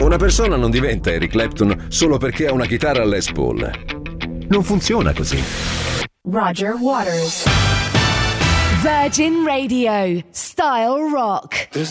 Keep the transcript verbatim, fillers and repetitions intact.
Una persona non diventa Eric Clapton solo perché ha una chitarra Les Paul. Non funziona così. Roger Waters. Virgin Radio. Style Rock.